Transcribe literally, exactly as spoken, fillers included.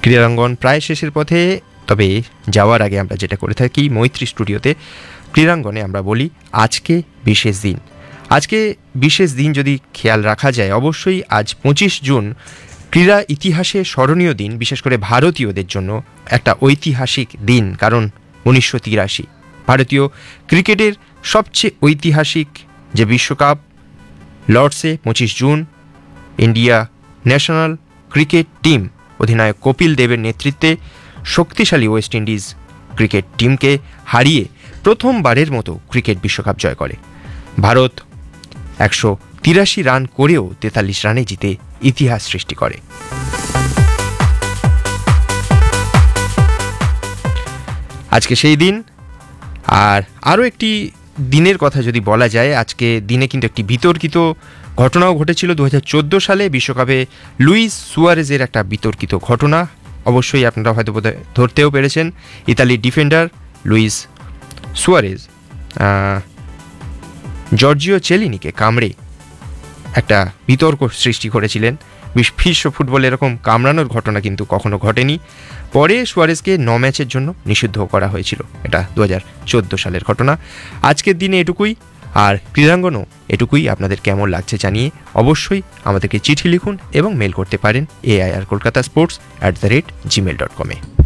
ক্রীড়াঙ্গন প্রায় শেষের পথে, তবে যাওয়ার আগে আমরা যেটা করে থাকি মৈত্রী স্টুডিওতে ক্রীড়াঙ্গনে আমরা বলি আজকে বিশেষ দিন। আজকে বিশেষ দিন যদি খেয়াল রাখা যায়, অবশ্যই আজ পঁচিশ জুন ক্রীড়া ইতিহাসে স্মরণীয় দিন, বিশেষ করে ভারতীয়দের জন্য একটা ঐতিহাসিক দিন। কারণ উনিশশো তিরাশি ভারতীয় ক্রিকেটের সবচেয়ে ঐতিহাসিক যে বিশ্বকাপ লর্ডসে পঁচিশ June India national cricket team অধিনায়ক কপিল দেবের নেতৃত্বে শক্তিশালী ওয়েস্ট ইন্ডিজ ক্রিকেট টিমকে হারিয়ে প্রথমবারের মতো ক্রিকেট বিশ্বকাপ জয় করে। ভারত একশো তিরাশি রান করেও তেতাল্লিশ রানে জিতে ইতিহাস সৃষ্টি করে। আজকে সেই দিন। আর আরও একটি দিনের কথা যদি বলা যায়, আজকে দিনে কিন্তু একটি বিতর্কিত ঘটনাও ঘটেছিল দু হাজার চোদ্দো সালে বিশ্বকাপে লুইস সুয়ারেজের একটা বিতর্কিত ঘটনা। অবশ্যই আপনারা হয়তো বোধহয় ধরতেও পেরেছেন। ইতালির ডিফেন্ডার লুইস সুয়ারেজ জর্জিও চেলিনিকে কামড়ে একটা বিতর্ক সৃষ্টি করেছিলেন। বিশ্ব ফুটবলে এরকম কামড়ানোর ঘটনা কিন্তু কখনো ঘটেনি। পরে সুয়ারেজকে ন ম্যাচের জন্য নিষিদ্ধ করা হয়েছিল। এটা দু হাজার চোদ্দো সালের ঘটনা। আজকের দিনে এটুকুই। আর ক্রীড়াঙ্গনও এটুকুই। আপনাদের কেমন লাগছে জানিয়ে অবশ্যই আমাদেরকে চিঠি লিখুন এবং মেল করতে পারেন AIR Kolkata sports at the rate Gmail dot কমে।